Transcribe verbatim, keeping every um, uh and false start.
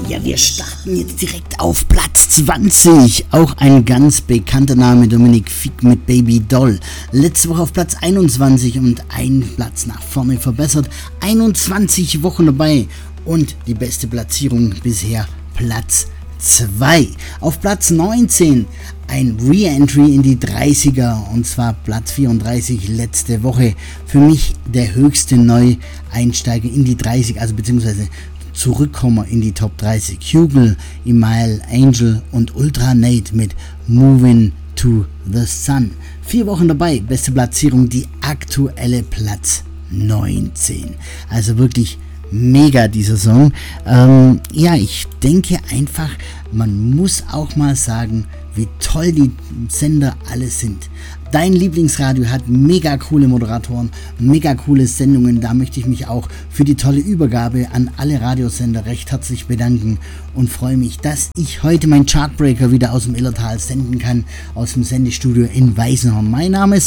Ja, wir starten jetzt direkt auf Platz zwanzig. Auch ein ganz bekannter Name, Dominik Fike mit Baby Doll. Letzte Woche auf Platz einundzwanzig und einen Platz nach vorne verbessert. einundzwanzig Wochen dabei und die beste Platzierung bisher Platz zwei. Auf Platz neunzehn ein Re-Entry in die dreißiger und zwar Platz vierunddreißig letzte Woche. Für mich der höchste Neueinsteiger in die dreißig, also beziehungsweise Zurückkommer in die Top dreißig. Hugel, Emile, Angel und Ultra Nate mit Moving to the Sun. Vier Wochen dabei, beste Platzierung, die aktuelle Platz neunzehn. Also wirklich mega dieser Song. Ähm, ja, ich denke einfach, man muss auch mal sagen, wie toll die Sender alle sind. Dein Lieblingsradio hat mega coole Moderatoren, mega coole Sendungen. Da möchte ich mich auch für die tolle Übergabe an alle Radiosender recht herzlich bedanken und freue mich, dass ich heute meinen Chartbreaker wieder aus dem Illertal senden kann, aus dem Sendestudio in Weißenhorn. Mein Name ist